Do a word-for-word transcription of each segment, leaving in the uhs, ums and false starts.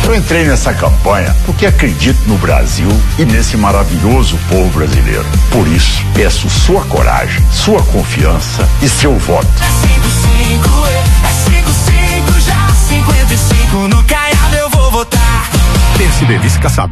Eu entrei nessa campanha porque acredito no Brasil e nesse maravilhoso povo brasileiro. Por isso, peço sua coragem, sua confiança e seu voto. É cinco cinco, é cinco cinco, já cinquenta e cinco, no Caiado eu vou votar. P S D Vice Kassab.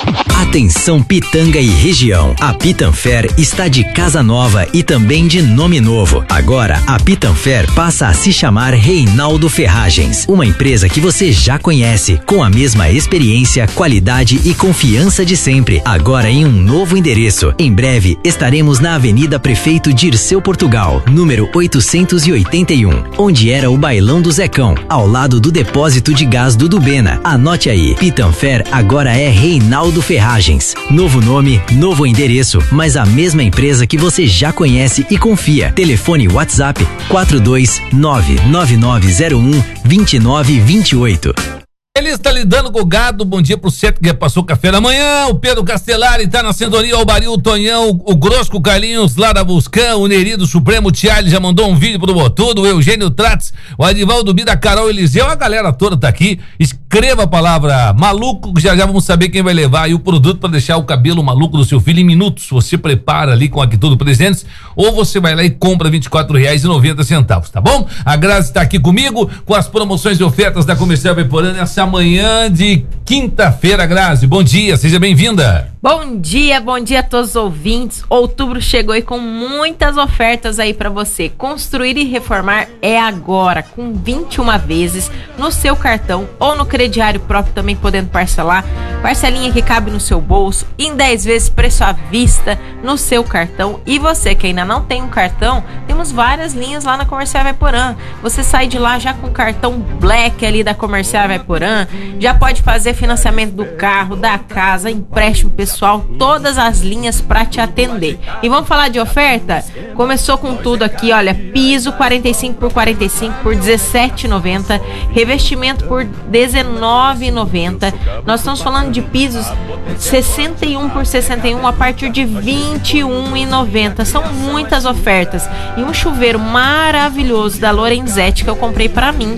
Atenção Pitanga e região, a Pitanfer está de casa nova e também de nome novo. Agora a Pitanfer passa a se chamar Reinaldo Ferragens, uma empresa que você já conhece, com a mesma experiência, qualidade e confiança de sempre, agora em um novo endereço. Em breve estaremos na Avenida Prefeito Dirceu Portugal, número oitocentos e oitenta e um, onde era o Bailão do Zecão, ao lado do depósito de gás do Dubena. Anote aí, Pitanfer agora é Reinaldo Ferragens. Novo nome, novo endereço, mas a mesma empresa que você já conhece e confia. Telefone WhatsApp quatro dois nove nove nove zero um dois nove dois oito. Ele está lidando com o gado. Bom dia pro Sete que já passou o café da manhã. O Pedro Castellari tá na sintonia. O Baril, o Tonhão, o Grosco Carlinhos lá da Buscão, o Neri do Supremo, o Thiago já mandou um vídeo pro Botudo, o Eugênio Trates, o Adivaldo Bida, a Carol Eliseu, a galera toda tá aqui. Escreva a palavra maluco, que já já vamos saber quem vai levar aí o produto para deixar o cabelo maluco do seu filho em minutos. Você prepara ali com a Quitudo Presentes, ou você vai lá e compra vinte e quatro reais e noventa centavos, tá bom? A Grazi tá aqui comigo com as promoções e ofertas da Comercial Vaiporã nessa manhã de quinta-feira. Grazi, bom dia, seja bem-vinda. Bom dia, bom dia a todos os ouvintes. Outubro chegou aí com muitas ofertas aí para você. Construir e reformar é agora, com vinte e uma vezes no seu cartão ou no crediário próprio, também podendo parcelar. Parcelinha que cabe no seu bolso, em dez vezes preço à vista no seu cartão. E você que ainda não tem um cartão, temos várias linhas lá na Comercial Vaiporã. Você sai de lá já com o cartão Black ali da Comercial Vaiporã, já pode fazer financiamento do carro, da casa, empréstimo pessoal, todas as linhas para te atender. E vamos falar de oferta? Começou com tudo aqui, olha, piso quarenta e cinco por quarenta e cinco por dezessete reais e noventa centavos, revestimento por dezenove reais e noventa centavos. Nós estamos falando de pisos sessenta e um por sessenta e um a partir de vinte e um reais e noventa centavos. São muitas ofertas. E um chuveiro maravilhoso da Lorenzetti que eu comprei para mim.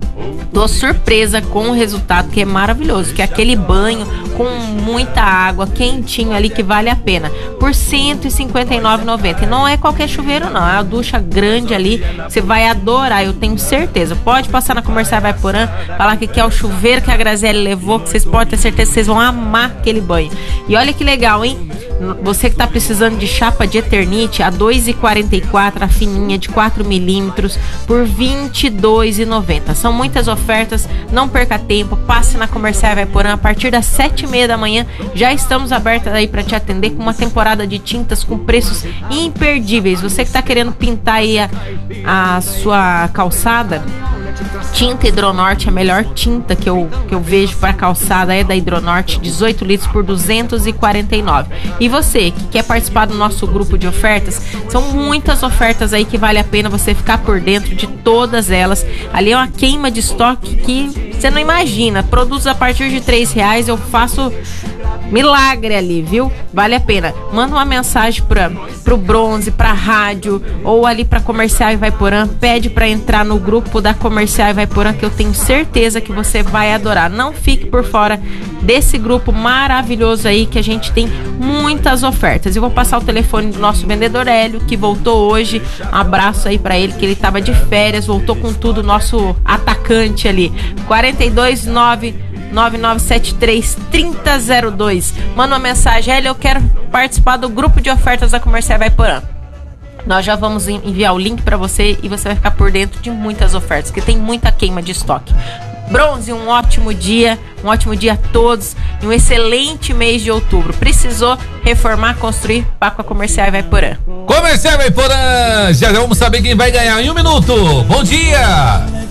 Dou surpresa com o resultado, que é maravilhoso, que é aquele banho com muita água, quentinho ali, que vale a pena, por cento e cinquenta e nove reais e noventa centavos. E não é qualquer chuveiro não, é uma ducha grande ali, você vai adorar, eu tenho certeza. Pode passar na Comercial Vaiporã, falar que é o chuveiro que a Graziele levou, que vocês podem ter certeza que vocês vão amar aquele banho. E olha que legal, hein? Você que tá precisando de chapa de Eternite, a dois reais e quarenta e quatro centavos, a fininha de quatro milímetros, por vinte e dois reais e noventa centavos. São muitas ofertas, não perca tempo, passe na Comercial Vaiporã a partir das sete e meia da manhã. Já estamos abertas aí para te atender com uma temporada de tintas com preços imperdíveis. Você que tá querendo pintar aí a, a sua calçada, tinta Hidronorte, a melhor tinta que eu, que eu vejo para calçada é da Hidronorte, dezoito litros por duzentos e quarenta e nove reais. E você que quer participar do nosso grupo de ofertas, são muitas ofertas aí que vale a pena você ficar por dentro de todas elas. Ali é uma queima de estoque que você não imagina. Produtos a partir de três reais eu faço milagre ali, viu? Vale a pena. Manda uma mensagem para pro Bronze, pra rádio ou ali pra Comercial Vaiporã, pede para entrar no grupo da Comercial Vaiporã, que eu tenho certeza que você vai adorar. Não fique por fora desse grupo maravilhoso aí, que a gente tem muitas ofertas. Eu vou passar o telefone do nosso vendedor Hélio, que voltou hoje. Um abraço aí para ele, que ele tava de férias, voltou com tudo, nosso atacante ali. quarenta e dois nove nove nove sete três três zero zero dois. Manda uma mensagem, Hélio, eu quero participar do grupo de ofertas da Comercial Vaiporã. Nós já vamos enviar o link para você e você vai ficar por dentro de muitas ofertas, que tem muita queima de estoque. Bronze, um ótimo dia, um ótimo dia a todos e um excelente mês de outubro. Precisou reformar, construir, vá com a Comercial Vaiporã. Comercial Vaiporã, já vamos saber quem vai ganhar em um minuto. Bom dia!